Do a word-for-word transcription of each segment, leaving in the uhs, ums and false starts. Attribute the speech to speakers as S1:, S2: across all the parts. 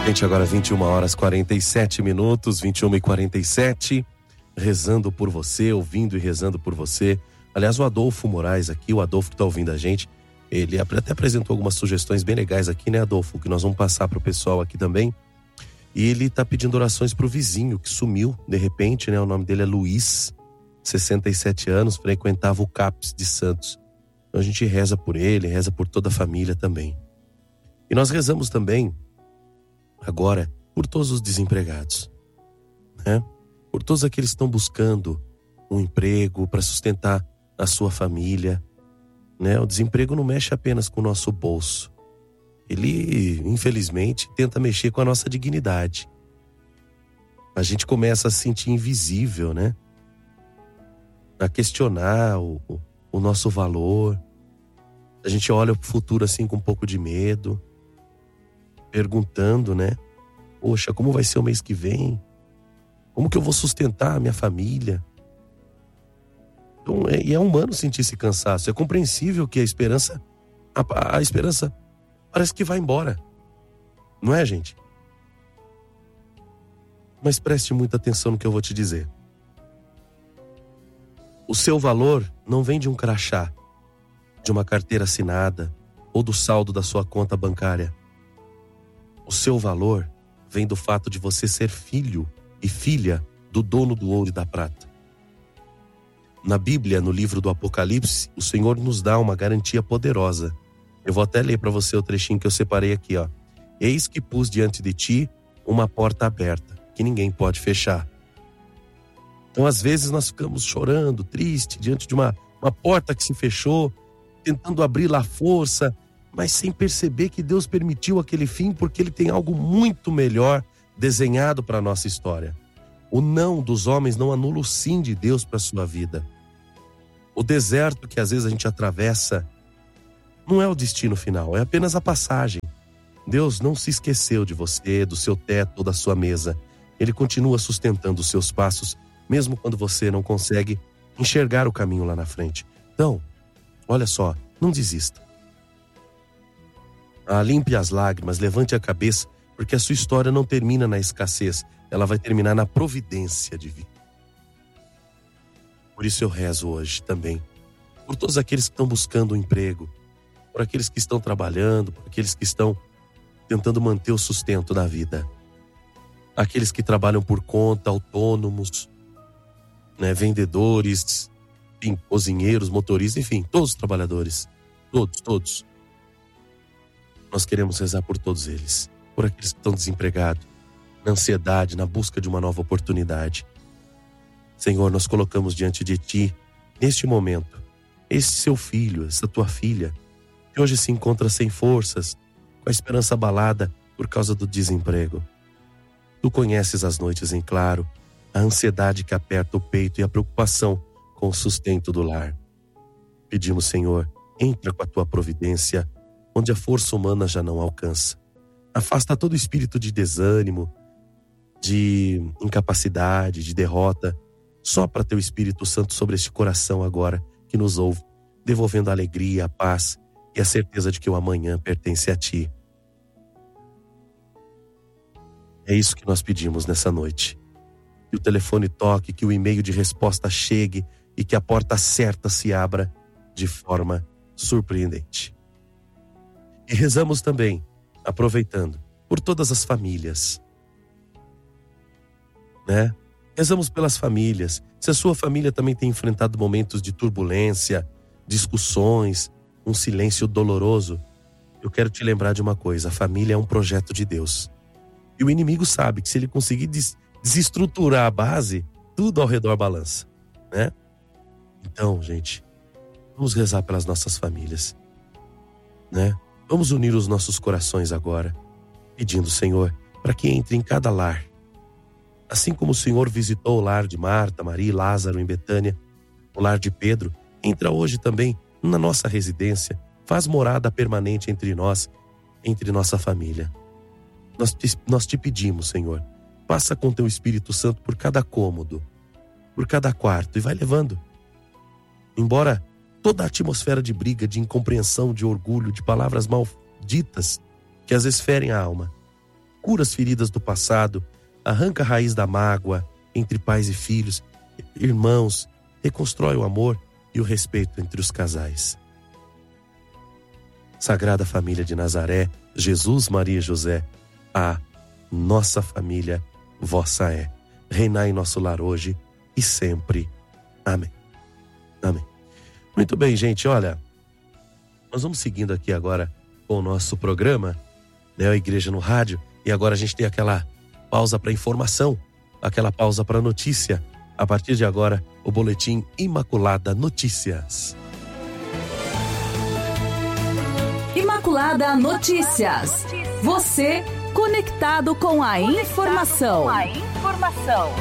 S1: Gente, agora vinte e uma horas e quarenta e sete minutos, vinte e uma e quarenta e sete, rezando por você, ouvindo e rezando por você. Aliás, o Adolfo Moraes aqui, o Adolfo que está ouvindo a gente, ele até apresentou algumas sugestões bem legais aqui, né, Adolfo? Que nós vamos passar para o pessoal aqui também. E ele está pedindo orações para o vizinho que sumiu, de repente, né? O nome dele é Luiz, sessenta e sete anos, frequentava o CAPS de Santos. Então a gente reza por ele, reza por toda a família também. E nós rezamos também, agora, por todos os desempregados, né? Por todos aqueles que estão buscando um emprego para sustentar a sua família, né? O desemprego não mexe apenas com o nosso bolso. Ele, infelizmente, tenta mexer com a nossa dignidade. A gente começa a se sentir invisível, né? A questionar o, o, o nosso valor. A gente olha para o futuro assim com um pouco de medo, perguntando, né? Poxa, como vai ser o mês que vem? Como que eu vou sustentar a minha família? Então, é, e é humano sentir esse cansaço. É compreensível que a esperança, a, a esperança parece que vai embora. Não é, gente? Mas preste muita atenção no que eu vou te dizer. O seu valor não vem de um crachá, de uma carteira assinada ou do saldo da sua conta bancária. O seu valor vem do fato de você ser filho e filha do dono do ouro e da prata. Na Bíblia, no livro do Apocalipse, o Senhor nos dá uma garantia poderosa. Eu vou até ler para você o trechinho que eu separei aqui, ó. Eis que pus diante de ti uma porta aberta, que ninguém pode fechar. Então, às vezes, nós ficamos chorando, triste, diante de uma, uma porta que se fechou, tentando abrir lá à força, mas sem perceber que Deus permitiu aquele fim, porque Ele tem algo muito melhor desenhado para a nossa história. O não dos homens não anula o sim de Deus para a sua vida. O deserto que às vezes a gente atravessa não é o destino final, é apenas a passagem. Deus não se esqueceu de você, do seu teto ou da sua mesa. Ele continua sustentando os seus passos, mesmo quando você não consegue enxergar o caminho lá na frente. Então, olha só, não desista. Ah, limpe as lágrimas, levante a cabeça, porque a sua história não termina na escassez, ela vai terminar na providência divina. Por isso eu rezo hoje também, por todos aqueles que estão buscando um emprego, por aqueles que estão trabalhando, por aqueles que estão tentando manter o sustento da vida. Aqueles que trabalham por conta, autônomos, né, vendedores, enfim, cozinheiros, motoristas, enfim, todos os trabalhadores. Todos, todos. Nós queremos rezar por todos eles. Por aqueles que estão desempregados, na ansiedade, na busca de uma nova oportunidade. Senhor, nós colocamos diante de Ti, neste momento, esse seu filho, essa tua filha, que hoje se encontra sem forças, com a esperança abalada por causa do desemprego. Tu conheces as noites em claro, a ansiedade que aperta o peito e a preocupação com o sustento do lar. Pedimos, Senhor, entra com a tua providência, onde a força humana já não alcança. Afasta todo espírito de desânimo, de incapacidade, de derrota. Sopra teu Espírito Santo sobre este coração agora que nos ouve, devolvendo a alegria, a paz e a certeza de que o amanhã pertence a Ti. É isso que nós pedimos nessa noite. Que o telefone toque, que o e-mail de resposta chegue e que a porta certa se abra de forma surpreendente. E rezamos também, aproveitando, por todas as famílias, né? Rezamos pelas famílias. Se a sua família também tem enfrentado momentos de turbulência, discussões, um silêncio doloroso, eu quero te lembrar de uma coisa: a família é um projeto de Deus. E o inimigo sabe que se ele conseguir des- desestruturar a base, tudo ao redor balança, né? Então, gente, vamos rezar pelas nossas famílias, né? Vamos unir os nossos corações agora, pedindo, Senhor, para que entre em cada lar. Assim como o Senhor visitou o lar de Marta, Maria e Lázaro em Betânia, o lar de Pedro, entra hoje também na nossa residência, faz morada permanente entre nós, entre nossa família. Nós te, nós te pedimos, Senhor, passa com teu Espírito Santo por cada cômodo, por cada quarto e vai levando. Embora toda a atmosfera de briga, de incompreensão, de orgulho, de palavras mal ditas, que às vezes ferem a alma, cura as feridas do passado, arranca a raiz da mágoa entre pais e filhos, irmãos, reconstrói o amor e o respeito entre os casais. Sagrada Família de Nazaré, Jesus, Maria e José, a nossa família vossa é. Reinai em nosso lar hoje e sempre. Amém. Amém. Muito bem, gente, olha, nós vamos seguindo aqui agora com o nosso programa, né, a Igreja no Rádio, e agora a gente tem aquela pausa para informação, aquela pausa para notícia. A partir de agora, o Boletim Imaculada Notícias.
S2: Imaculada Notícias. Você conectado com a informação.
S3: Com a informação.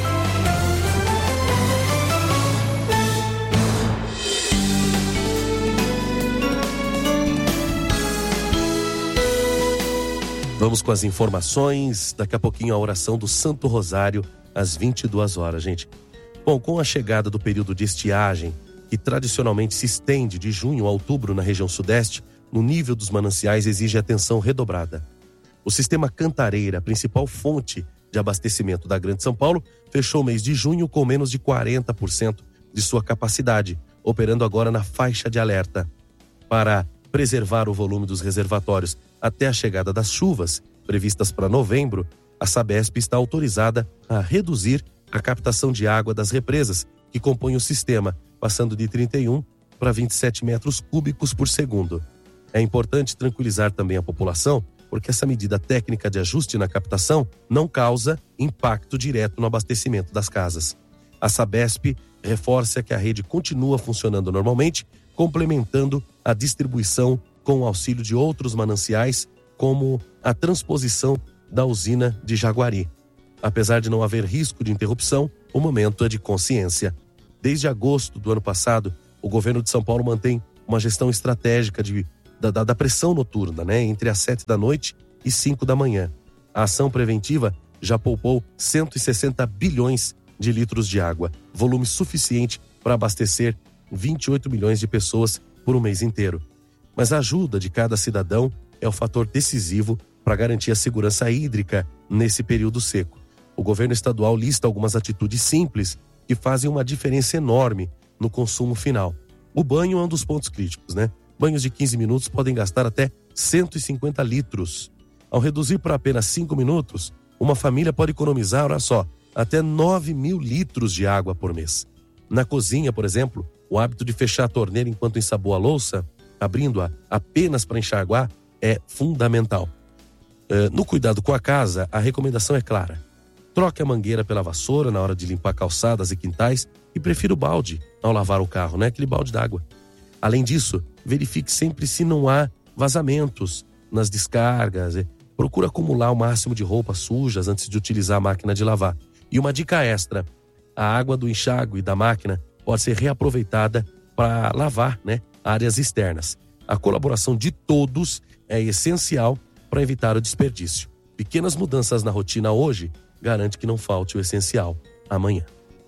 S1: Vamos com as informações, daqui a pouquinho a oração do Santo Rosário, às vinte e duas horas, gente. Bom, com a chegada do período de estiagem, que tradicionalmente se estende de junho a outubro na região sudeste, no nível dos mananciais exige atenção redobrada. O sistema Cantareira, principal fonte de abastecimento da Grande São Paulo, fechou o mês de junho com menos de quarenta por cento de sua capacidade, operando agora na faixa de alerta. Para preservar o volume dos reservatórios até a chegada das chuvas, previstas para novembro, a Sabesp está autorizada a reduzir a captação de água das represas que compõem o sistema, passando de trinta e um para vinte e sete metros cúbicos por segundo. É importante tranquilizar também a população, porque essa medida técnica de ajuste na captação não causa impacto direto no abastecimento das casas. A Sabesp reforça que a rede continua funcionando normalmente, complementando a distribuição com o auxílio de outros mananciais, como a transposição da usina de Jaguari. Apesar de não haver risco de interrupção, o momento é de consciência. Desde agosto do ano passado, o governo de São Paulo mantém uma gestão estratégica de, da, da pressão noturna, né, entre as sete da noite e cinco da manhã. A ação preventiva já poupou cento e sessenta bilhões de litros de água, volume suficiente para abastecer vinte e oito milhões de pessoas por um mês inteiro. Mas a ajuda de cada cidadão é o fator decisivo para garantir a segurança hídrica nesse período seco. O governo estadual lista algumas atitudes simples que fazem uma diferença enorme no consumo final. O banho é um dos pontos críticos, né? Banhos de quinze minutos podem gastar até cento e cinquenta litros. Ao reduzir para apenas cinco minutos, uma família pode economizar, olha só, até nove mil litros de água por mês. Na cozinha, por exemplo, o hábito de fechar a torneira enquanto ensaboa a louça, abrindo-a apenas para enxaguar, é fundamental. Uh, no cuidado com a casa, a recomendação é clara. Troque a mangueira pela vassoura na hora de limpar calçadas e quintais e prefira o balde ao lavar o carro, né? Aquele balde d'água. Além disso, verifique sempre se não há vazamentos nas descargas. Procure acumular o máximo de roupas sujas antes de utilizar a máquina de lavar. E uma dica extra, a água do enxágue da máquina pode ser reaproveitada para lavar, né, áreas externas. A colaboração de todos é essencial para evitar o desperdício. Pequenas mudanças na rotina hoje garante que não falte o essencial amanhã.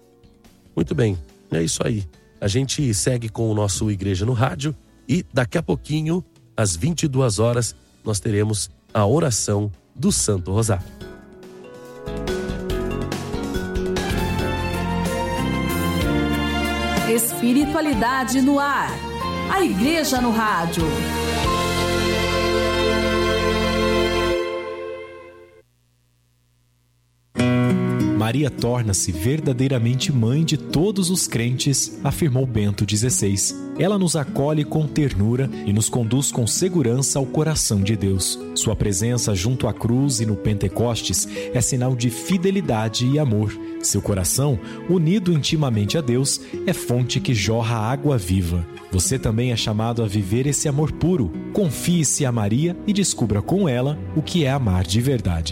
S1: Muito bem, é isso aí. A gente segue com o nosso Igreja no Rádio e daqui a pouquinho, às vinte e duas horas, nós teremos a oração do Santo Rosário.
S2: Espiritualidade no ar. A Igreja no Rádio.
S4: Maria torna-se verdadeiramente mãe de todos os crentes, afirmou Bento dezesseis. Ela nos acolhe com ternura e nos conduz com segurança ao coração de Deus. Sua presença junto à cruz e no Pentecostes é sinal de fidelidade e amor. Seu coração, unido intimamente a Deus, é fonte que jorra água viva. Você também é chamado a viver esse amor puro. Confie-se a Maria e descubra com ela o que é amar de verdade.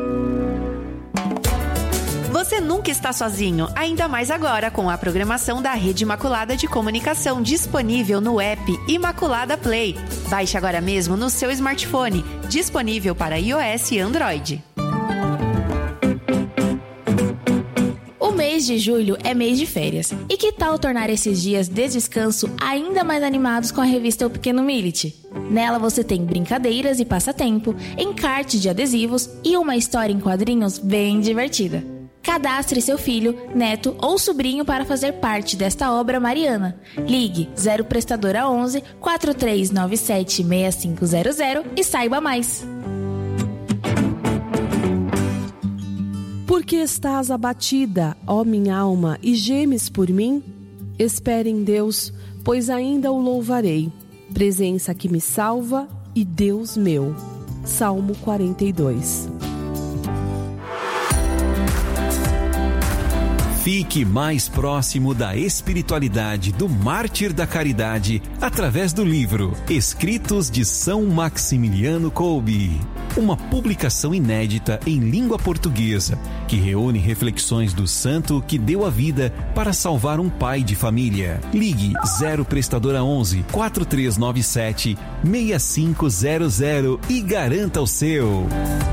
S5: Você nunca está sozinho, ainda mais agora com a programação da Rede Imaculada de Comunicação disponível no app Imaculada Play. Baixe agora mesmo no seu smartphone, disponível para iOS e Android.
S6: O mês de julho é mês de férias. E que tal tornar esses dias de descanso ainda mais animados com a revista O Pequeno Millet? Nela você tem brincadeiras e passatempo, encarte de adesivos e uma história em quadrinhos bem divertida. Cadastre seu filho, neto ou sobrinho para fazer parte desta obra mariana. Ligue zero Prestadora onze, quatro três nove sete, seis cinco zero zero e saiba mais.
S3: Por que estás abatida, ó minha alma, e gemes por mim? Espere em Deus, pois ainda o louvarei. Presença que me salva e Deus meu. Salmo quarenta e dois.
S7: Fique mais próximo da espiritualidade do mártir da caridade através do livro Escritos de São Maximiliano Kolbe. Uma publicação inédita em língua portuguesa que reúne reflexões do santo que deu a vida para salvar um pai de família. Ligue zero Prestadora onze, quatro três nove sete, seis cinco zero zero e garanta o seu.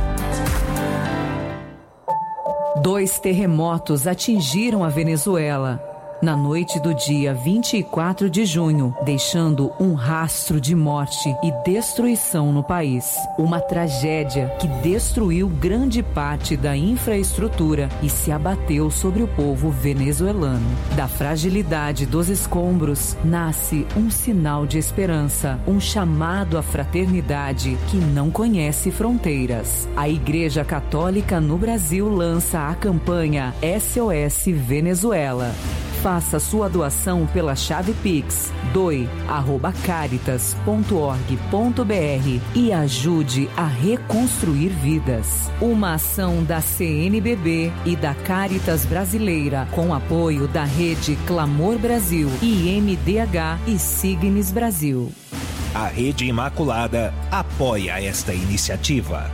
S8: Dois terremotos atingiram a Venezuela na noite do dia vinte e quatro de junho, deixando um rastro de morte e destruição no país. Uma tragédia que destruiu grande parte da infraestrutura e se abateu sobre o povo venezuelano. Da fragilidade dos escombros nasce um sinal de esperança, um chamado à fraternidade que não conhece fronteiras. A Igreja Católica no Brasil lança a campanha S O S Venezuela. Faça sua doação pela chave Pix doe arroba caritas ponto org ponto br e ajude a reconstruir vidas. Uma ação da C N B B e da Caritas Brasileira, com apoio da Rede Clamor Brasil, I M D H e Signes Brasil.
S9: A Rede Imaculada apoia esta iniciativa.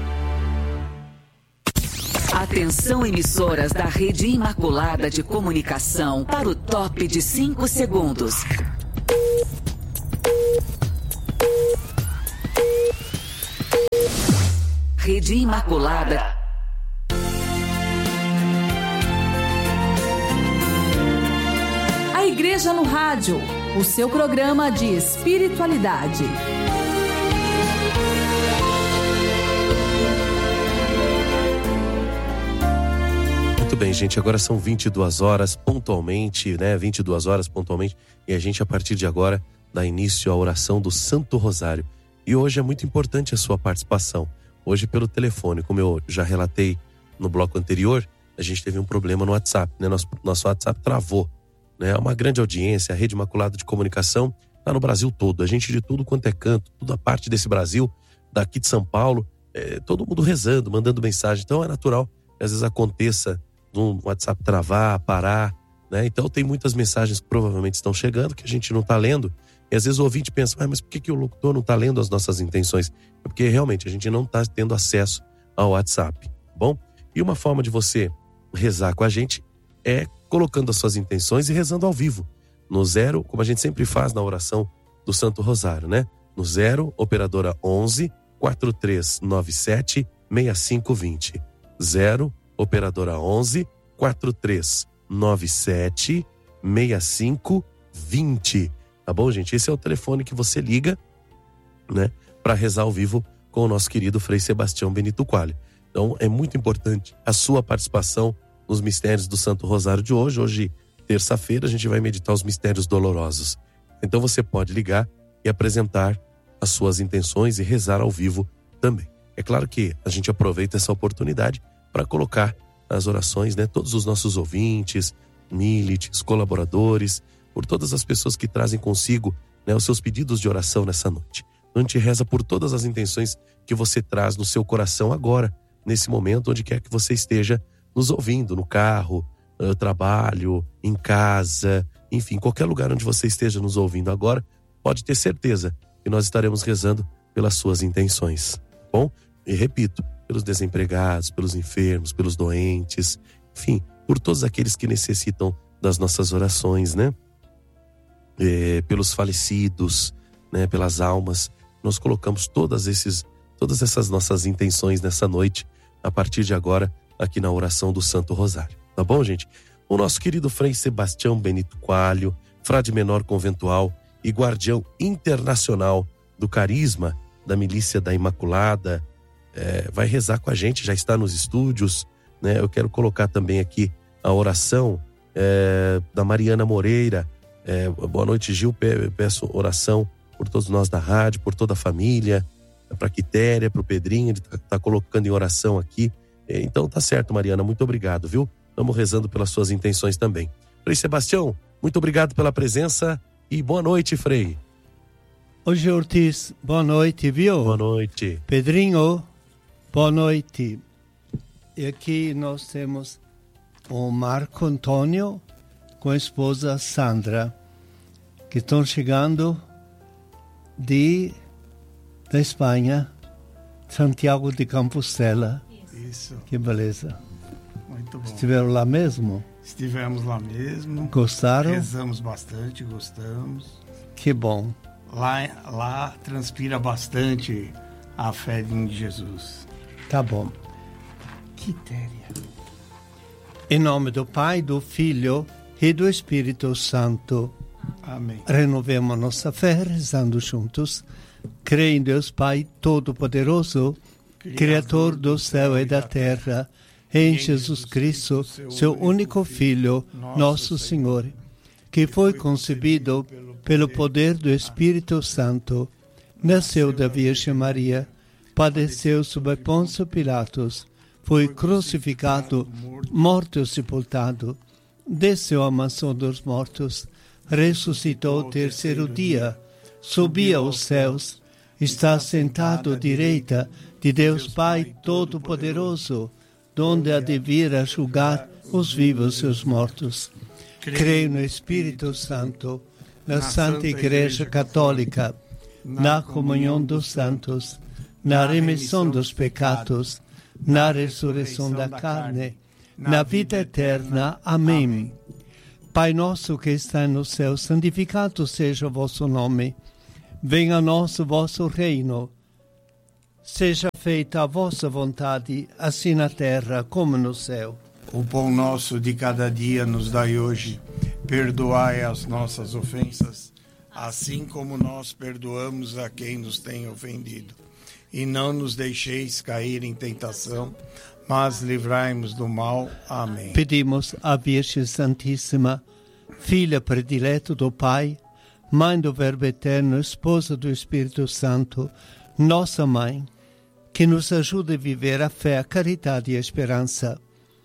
S10: Atenção, emissoras da Rede Imaculada de Comunicação, para o top de cinco segundos. Rede Imaculada.
S2: A Igreja no Rádio, o seu programa de espiritualidade.
S1: Muito bem, gente, agora são vinte e duas horas pontualmente, né? vinte e duas horas pontualmente, e a gente, a partir de agora, dá início à oração do Santo Rosário. E hoje é muito importante a sua participação. Hoje pelo telefone, como eu já relatei no bloco anterior, a gente teve um problema no WhatsApp, né? Nosso, nosso WhatsApp travou, né? É uma grande audiência, a Rede Imaculada de Comunicação está no Brasil todo, a gente de tudo quanto é canto, toda parte desse Brasil, daqui de São Paulo, é, todo mundo rezando, mandando mensagem. Então é natural que às vezes aconteça no WhatsApp travar, parar, né? Então tem muitas mensagens que provavelmente estão chegando que a gente não está lendo, e às vezes o ouvinte pensa, ah, mas por que, que o locutor não está lendo as nossas intenções? É porque realmente a gente não está tendo acesso ao WhatsApp, tá bom? E uma forma de você rezar com a gente é colocando as suas intenções e rezando ao vivo, no zero, como a gente sempre faz na oração do Santo Rosário, né? No zero, operadora onze, quatro três nove sete, seis cinco dois zero. zero, operadora onze, quatro três nove sete, seis cinco dois zero. Tá bom, gente? Esse é o telefone que você liga, né, para rezar ao vivo com o nosso querido Frei Sebastião Benito Coalho. Então, é muito importante a sua participação nos mistérios do Santo Rosário de hoje. Hoje, terça-feira, a gente vai meditar os mistérios dolorosos. Então, você pode ligar e apresentar as suas intenções e rezar ao vivo também. É claro que a gente aproveita essa oportunidade para colocar as orações, né, todos os nossos ouvintes, milites, colaboradores, por todas as pessoas que trazem consigo, né, os seus pedidos de oração nessa noite. A gente reza por todas as intenções que você traz no seu coração agora, nesse momento, onde quer que você esteja nos ouvindo, no carro, no trabalho, em casa, enfim, qualquer lugar onde você esteja nos ouvindo agora, pode ter certeza que nós estaremos rezando pelas suas intenções, tá bom? E repito, pelos desempregados, pelos enfermos, pelos doentes, enfim, por todos aqueles que necessitam das nossas orações, né? É, pelos falecidos, né? Pelas almas. Nós colocamos todas, esses, todas essas nossas intenções nessa noite, a partir de agora, aqui na oração do Santo Rosário. Tá bom, gente? O nosso querido Frei Sebastião Benito Coalho, frade menor conventual e guardião internacional do Carisma, da Milícia da Imaculada, é, vai rezar com a gente, já está nos estúdios, né? Eu quero colocar também aqui a oração é, da Mariana Moreira. É, boa noite, Gil, peço oração por todos nós da rádio, por toda a família, para a Quitéria, para o Pedrinho, ele está tá colocando em oração aqui. É, então tá certo, Mariana, muito obrigado, viu? Estamos rezando pelas suas intenções também. Frei Sebastião, muito obrigado pela presença e boa noite, Frei.
S11: Hoje, Ortiz, boa noite, viu?
S1: Boa noite.
S11: Pedrinho, boa noite. E aqui nós temos o Marco Antônio com a esposa Sandra, que estão chegando de, da Espanha, Santiago de Compostela.
S12: Isso.
S11: Que beleza.
S12: Muito bom.
S11: Estiveram lá mesmo?
S12: Estivemos lá mesmo.
S11: Gostaram?
S12: Rezamos bastante, gostamos.
S11: Que bom.
S12: Lá, lá transpira bastante a fé em Jesus.
S11: Tá bom.
S12: Quitéria.
S11: Em nome do Pai, do Filho e do Espírito Santo.
S12: Amém.
S11: Renovemos nossa fé rezando juntos. Creio em Deus Pai Todo-Poderoso, Criador do céu e da terra, e em Jesus Cristo, seu único Filho, nosso Senhor, que foi concebido pelo poder do Espírito Santo, nasceu da Virgem Maria, padeceu sob Pôncio Pilatos, foi crucificado, morto e sepultado, desceu à mansão dos mortos, ressuscitou ao terceiro dia, subiu aos céus, está sentado à direita de Deus Pai Todo-Poderoso, donde há de vir a julgar os vivos e os mortos. Creio no Espírito Santo, na Santa Igreja Católica, na comunhão dos santos, na remissão dos pecados, na ressurreição da carne, na vida eterna. Amém. Pai nosso que está no céu, santificado seja o vosso nome. Venha a nós o vosso reino. Seja feita a vossa vontade, assim na terra como no céu.
S12: O pão nosso de cada dia nos dai hoje. Perdoai as nossas ofensas, assim como nós perdoamos a quem nos tem ofendido. E não nos deixeis cair em tentação, mas livrai-nos do mal. Amém.
S11: Pedimos à Virgem Santíssima, filha predileta do Pai, Mãe do Verbo Eterno, esposa do Espírito Santo, nossa Mãe, que nos ajude a viver a fé, a caridade e a esperança.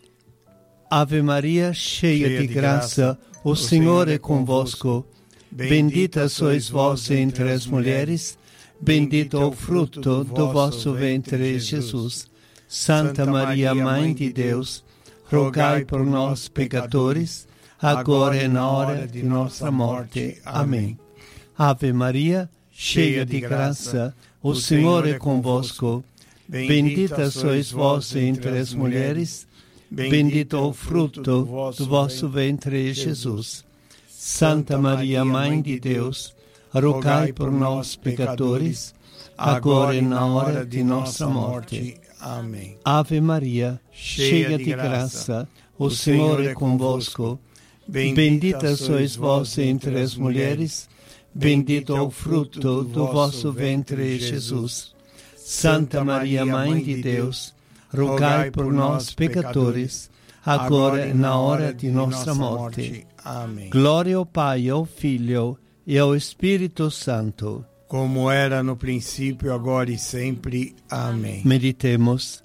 S11: Ave Maria, cheia, cheia de, de graça, graça, o, o Senhor é convosco. Bendita sois vós entre as mulheres, bendito é o fruto do vosso ventre, Jesus. Santa Maria, Mãe de Deus, rogai por nós, pecadores, agora e na hora de nossa morte. Amém. Ave Maria, cheia de graça, o Senhor é convosco. Bendita sois vós entre as mulheres, bendito é o fruto do vosso ventre, Jesus. Santa Maria, Mãe de Deus, rogai por nós, pecadores, agora e na hora de nossa morte.
S12: Amém.
S11: Ave Maria, cheia de graça, o Senhor é convosco. Bendita sois vós entre as mulheres, bendito é o fruto do vosso ventre, Jesus. Santa Maria, Mãe de Deus, rogai por nós, pecadores, agora e na hora de nossa morte.
S12: Amém.
S11: Glória ao Pai, ao Filho e ao Espírito Santo.
S12: Como era no princípio, agora e sempre. Amém.
S11: Meditemos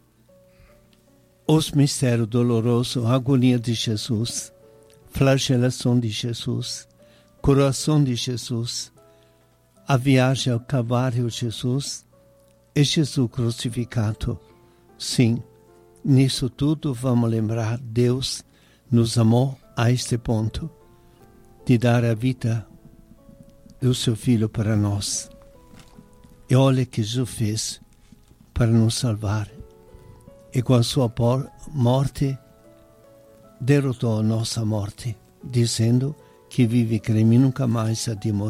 S11: os mistérios dolorosos, a agonia de Jesus, flagelação de Jesus, coração de Jesus, a viagem ao Calvário de Jesus e Jesus crucificado. Sim, nisso tudo vamos lembrar, Deus nos amou a este ponto de dar a vida do seu Filho para nós. E olha que Jesus fez para nos salvar. E com a sua morte, derrotou a nossa morte, dizendo que vive, creme nunca mais há de morrer.